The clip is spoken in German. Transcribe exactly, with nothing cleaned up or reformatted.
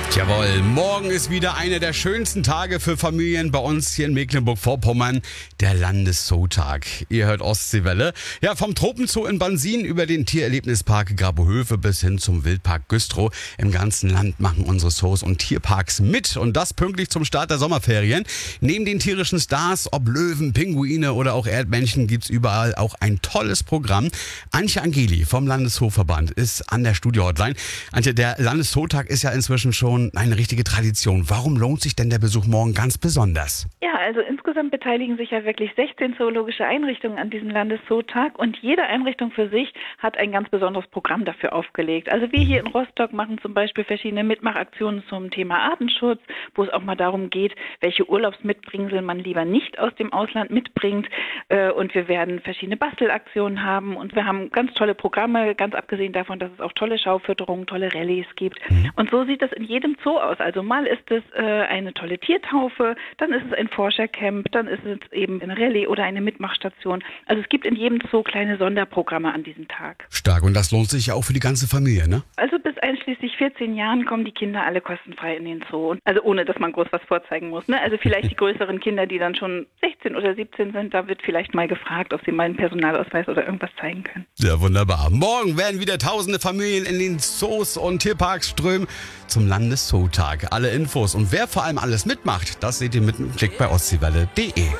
Jawohl, morgen ist wieder einer der schönsten Tage für Familien bei uns hier in Mecklenburg-Vorpommern, der Landeszootag. Ihr hört Ostseewelle. Ja, vom Tropenzoo in Bansin über den Tiererlebnispark Grabohöfe bis hin zum Wildpark Güstrow. Im ganzen Land machen unsere Zoos und Tierparks mit und das pünktlich zum Start der Sommerferien. Neben den tierischen Stars, ob Löwen, Pinguine oder auch Erdmännchen, gibt's überall auch ein tolles Programm. Antje Angeli vom Landeszooverband ist an der Studio-Hotline. Antje, der Landeszootag ist ja inzwischen schon eine richtige Tradition. Warum lohnt sich denn der Besuch morgen ganz besonders? Ja, also insgesamt beteiligen sich ja wirklich sechzehn zoologische Einrichtungen an diesem Landeszootag und jede Einrichtung für sich hat ein ganz besonderes Programm dafür aufgelegt. Also wir hier in Rostock machen zum Beispiel verschiedene Mitmachaktionen zum Thema Artenschutz, wo es auch mal darum geht, welche Urlaubsmitbringsel man lieber nicht aus dem Ausland mitbringt. Und wir werden verschiedene Bastelaktionen haben und wir haben ganz tolle Programme, ganz abgesehen davon, dass es auch tolle Schaufütterungen, tolle Rallyes gibt. Mhm. Und so sieht das in jedem Zoo aus. Also mal ist es äh, eine tolle Tiertaufe, dann ist es ein Forschercamp, dann ist es eben eine Rallye oder eine Mitmachstation. Also es gibt in jedem Zoo kleine Sonderprogramme an diesem Tag. Stark, und das lohnt sich ja auch für die ganze Familie, ne? Also bis einschließlich vierzehn Jahren kommen die Kinder alle kostenfrei in den Zoo. Also ohne, dass man groß was vorzeigen muss, ne? Also vielleicht die größeren Kinder, die dann schon sechzehn oder siebzehn sind, da wird vielleicht mal gefragt, ob sie mal einen Personalausweis oder irgendwas zeigen können. Ja, wunderbar. Morgen werden wieder tausende Familien in den Zoos und Tierparks strömen zum Landeszootag. Alle Infos und wer vor allem alles mitmacht, das seht ihr mit einem Klick bei ostseewelle punkt de.